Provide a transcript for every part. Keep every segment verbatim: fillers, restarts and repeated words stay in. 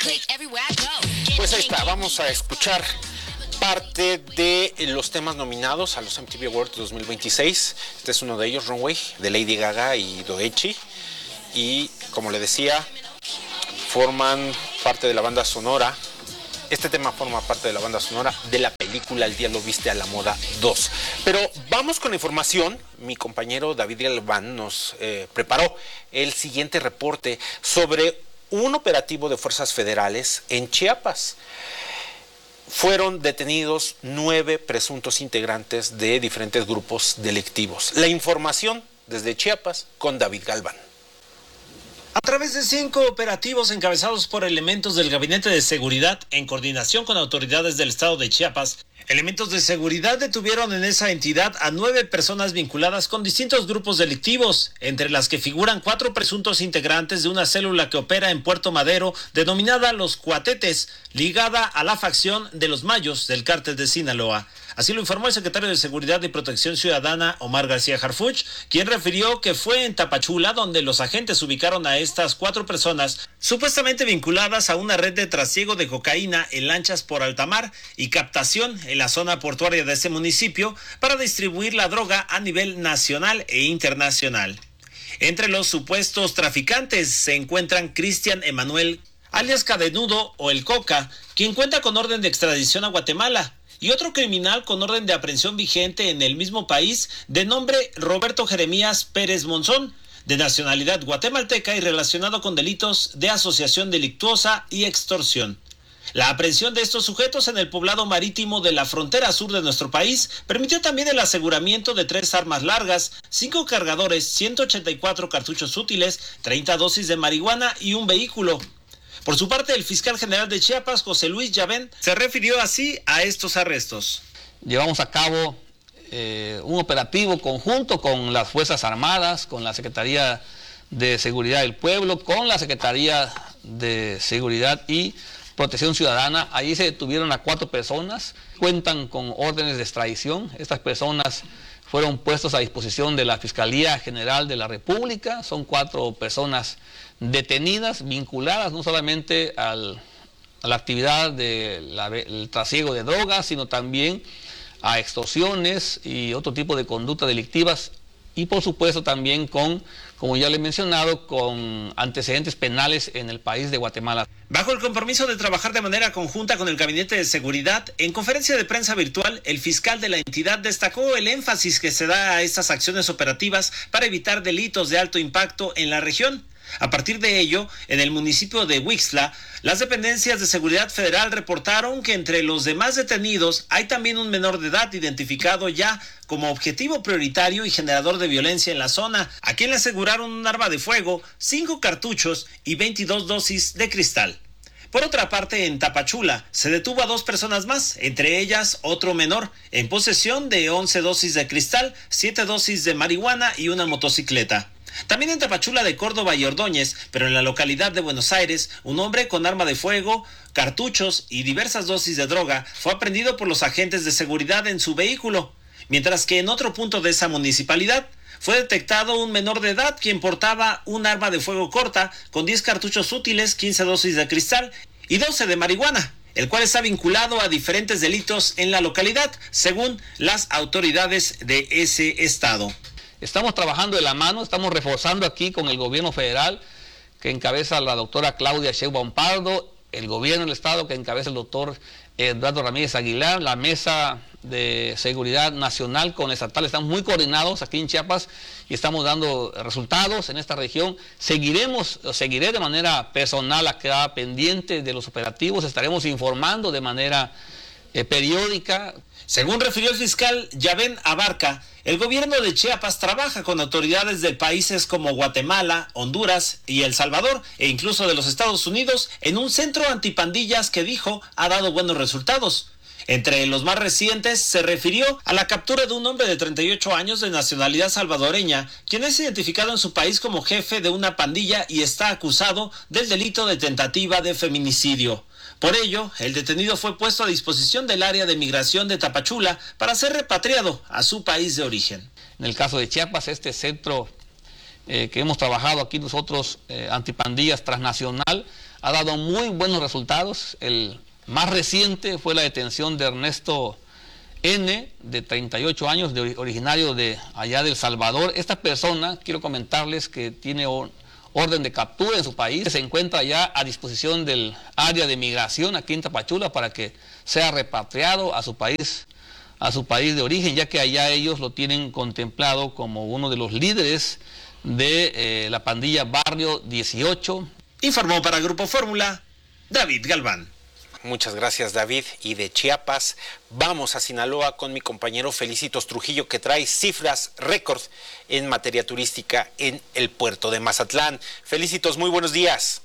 Pues ahí está, vamos a escuchar parte de los temas nominados a los M T V Awards dos mil veintiséis. Este es uno de ellos, Runway, de Lady Gaga y Doechii. Y como le decía, forman parte de la banda sonora. Este tema forma parte de la banda sonora de la película El día lo viste a la moda dos. Pero vamos con la información. Mi compañero David Galván nos eh, preparó el siguiente reporte sobre un operativo de fuerzas federales en Chiapas. Fueron detenidos nueve presuntos integrantes de diferentes grupos delictivos. La información desde Chiapas con David Galván. A través de cinco operativos encabezados por elementos del Gabinete de Seguridad en coordinación con autoridades del estado de Chiapas, elementos de seguridad detuvieron en esa entidad a nueve personas vinculadas con distintos grupos delictivos, entre las que figuran cuatro presuntos integrantes de una célula que opera en Puerto Madero, denominada Los Cuatetes, ligada a la facción de los Mayos del cártel de Sinaloa. Así lo informó el secretario de Seguridad y Protección Ciudadana, Omar García Harfuch, quien refirió que fue en Tapachula donde los agentes ubicaron a estas cuatro personas supuestamente vinculadas a una red de trasiego de cocaína en lanchas por alta mar y captación en la zona portuaria de ese municipio para distribuir la droga a nivel nacional e internacional. Entre los supuestos traficantes se encuentran Cristian Emanuel, alias Cadenudo o El Coca, quien cuenta con orden de extradición a Guatemala, y otro criminal con orden de aprehensión vigente en el mismo país de nombre Roberto Jeremías Pérez Monzón, de nacionalidad guatemalteca y relacionado con delitos de asociación delictuosa y extorsión. La aprehensión de estos sujetos en el poblado marítimo de la frontera sur de nuestro país permitió también el aseguramiento de tres armas largas, cinco cargadores, ciento ochenta y cuatro cartuchos útiles, treinta dosis de marihuana y un vehículo. Por su parte, el fiscal general de Chiapas, José Luis Llavén, se refirió así a estos arrestos. Llevamos a cabo eh, un operativo conjunto con las Fuerzas Armadas, con la Secretaría de Seguridad del Pueblo, con la Secretaría de Seguridad y Protección Ciudadana. Ahí se detuvieron a cuatro personas, cuentan con órdenes de extradición. Estas personas fueron puestos a disposición de la Fiscalía General de la República. Son cuatro personas detenidas, vinculadas no solamente al, a la actividad del trasiego de drogas, sino también a extorsiones y otro tipo de conductas delictivas, y por supuesto también con, como ya le he mencionado, con antecedentes penales en el país de Guatemala. Bajo el compromiso de trabajar de manera conjunta con el Gabinete de Seguridad, en conferencia de prensa virtual, el fiscal de la entidad destacó el énfasis que se da a estas acciones operativas para evitar delitos de alto impacto en la región. A partir de ello, en el municipio de Huixtla, las dependencias de seguridad federal reportaron que entre los demás detenidos hay también un menor de edad identificado ya como objetivo prioritario y generador de violencia en la zona, a quien le aseguraron un arma de fuego, cinco cartuchos y veintidós dosis de cristal. Por otra parte, en Tapachula se detuvo a dos personas más, entre ellas otro menor, en posesión de once dosis de cristal, siete dosis de marihuana y una motocicleta. También en Tapachula de Córdoba y Ordóñez, pero en la localidad de Buenos Aires, un hombre con arma de fuego, cartuchos y diversas dosis de droga fue aprehendido por los agentes de seguridad en su vehículo, mientras que en otro punto de esa municipalidad fue detectado un menor de edad quien portaba un arma de fuego corta con diez cartuchos útiles, quince dosis de cristal y doce de marihuana, el cual está vinculado a diferentes delitos en la localidad, según las autoridades de ese estado. Estamos trabajando de la mano, estamos reforzando aquí con el gobierno federal, que encabeza la doctora Claudia Sheinbaum Pardo, el gobierno del estado que encabeza el doctor Eduardo Ramírez Aguilar, la mesa de seguridad nacional con estatal. Estamos muy coordinados aquí en Chiapas y estamos dando resultados en esta región. Seguiremos, seguiré de manera personal acá pendiente de los operativos, estaremos informando de manera eh, periódica. Según refirió el fiscal Llavén Abarca, el gobierno de Chiapas trabaja con autoridades de países como Guatemala, Honduras y El Salvador, e incluso de los Estados Unidos, en un centro antipandillas que dijo ha dado buenos resultados. Entre los más recientes se refirió a la captura de un hombre de treinta y ocho años de nacionalidad salvadoreña, quien es identificado en su país como jefe de una pandilla y está acusado del delito de tentativa de feminicidio. Por ello, el detenido fue puesto a disposición del área de migración de Tapachula para ser repatriado a su país de origen. En el caso de Chiapas, este centro eh, que hemos trabajado aquí nosotros, eh, antipandillas transnacional, ha dado muy buenos resultados. El más reciente fue la detención de Ernesto N, de treinta y ocho años, de, originario de allá de El Salvador. Esta persona, quiero comentarles que tiene un orden de captura en su país, se encuentra ya a disposición del área de migración aquí en Tapachula para que sea repatriado a su país, a su país de origen, ya que allá ellos lo tienen contemplado como uno de los líderes de eh, la pandilla Barrio dieciocho. Informó para Grupo Fórmula, David Galván. Muchas gracias, David. Y de Chiapas vamos a Sinaloa con mi compañero Felicitos Trujillo, que trae cifras récord en materia turística en el puerto de Mazatlán. Felicitos, muy buenos días.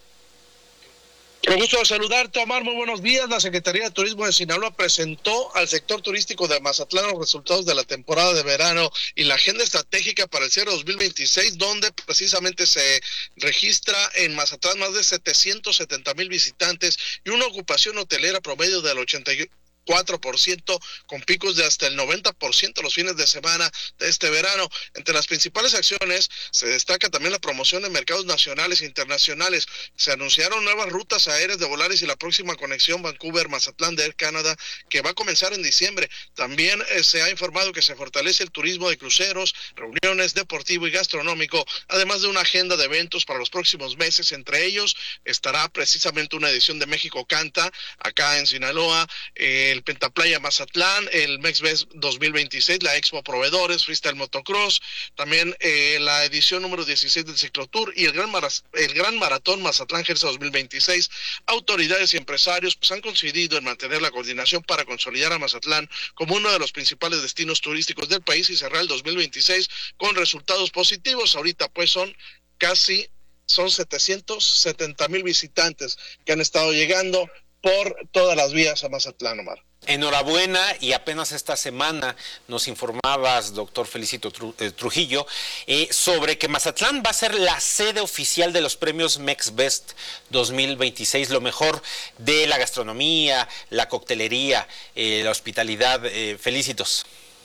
Con gusto de saludarte, Omar, muy buenos días. La Secretaría de Turismo de Sinaloa presentó al sector turístico de Mazatlán los resultados de la temporada de verano y la agenda estratégica para el cierre dos mil veintiséis, donde precisamente se registra en Mazatlán más de setecientos setenta mil visitantes y una ocupación hotelera promedio del ochenta y cuatro por ciento, con picos de hasta el noventa por ciento los fines de semana de este verano. Entre las principales acciones se destaca también la promoción de mercados nacionales e internacionales. Se anunciaron nuevas rutas aéreas de Volaris y la próxima conexión Vancouver-Mazatlán de Air Canada, que va a comenzar en diciembre. También eh, se ha informado que se fortalece el turismo de cruceros, reuniones, deportivo y gastronómico, además de una agenda de eventos para los próximos meses. Entre ellos estará precisamente una edición de México Canta acá en Sinaloa, eh, el Pentaplaya Mazatlán, el MexBest dos mil veintiséis, la Expo Proveedores, Freestyle Motocross, también eh, la edición número dieciséis del Ciclotour y el Gran, Mara, el Gran Maratón Mazatlán Jersa dos mil veintiséis. Autoridades y empresarios pues, han coincidido en mantener la coordinación para consolidar a Mazatlán como uno de los principales destinos turísticos del país y cerrar el dos mil veintiséis con resultados positivos. Ahorita pues son casi, son setecientos setenta mil visitantes que han estado llegando por todas las vías a Mazatlán, Omar. Enhorabuena, y apenas esta semana nos informabas, doctor Felicito Trujillo, eh, sobre que Mazatlán va a ser la sede oficial de los premios MexBest dos mil veintiséis, lo mejor de la gastronomía, la coctelería, eh, la hospitalidad. Eh, felicitos.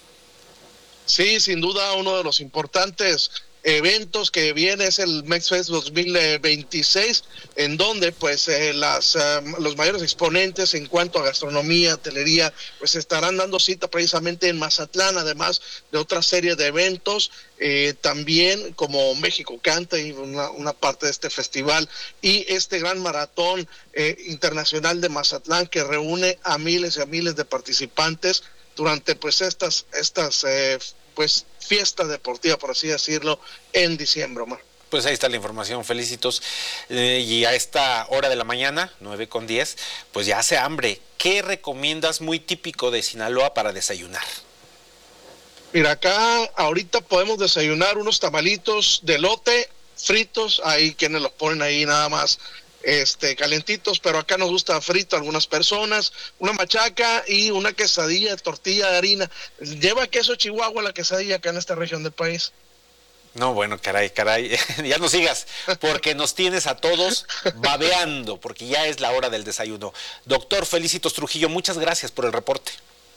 Sí, sin duda uno de los importantes eventos que viene es el MexFest dos mil veintiséis, en donde pues eh, las eh, los mayores exponentes en cuanto a gastronomía, hotelería, pues estarán dando cita precisamente en Mazatlán, además de otra serie de eventos, eh, también como México Canta y una, una parte de este festival, y este gran maratón eh, internacional de Mazatlán que reúne a miles y a miles de participantes durante pues estas estas eh, pues fiesta deportiva, por así decirlo, en diciembre, Omar. Pues ahí está la información, Felicitos. Eh, y a esta hora de la mañana, nueve con diez, pues ya hace hambre. ¿Qué recomiendas muy típico de Sinaloa para desayunar? Mira, acá ahorita podemos desayunar unos tamalitos de elote fritos, hay quienes los ponen ahí nada más este calentitos, pero acá nos gusta frito a algunas personas, una machaca y una quesadilla, tortilla de harina. Lleva queso Chihuahua la quesadilla acá en esta región del país. No, bueno, caray, caray, ya no sigas, porque nos tienes a todos babeando, porque ya es la hora del desayuno. Doctor Felicitos Trujillo, muchas gracias por el reporte.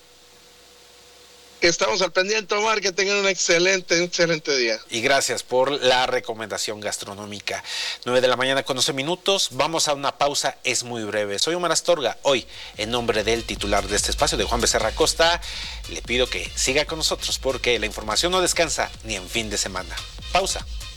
Estamos al pendiente, Omar, que tengan un excelente, un excelente día. Y gracias por la recomendación gastronómica. nueve de la mañana con once minutos, vamos a una pausa, es muy breve. Soy Omar Astorga, hoy en nombre del titular de este espacio, de Juan Becerra Costa, le pido que siga con nosotros porque la información no descansa ni en fin de semana. Pausa.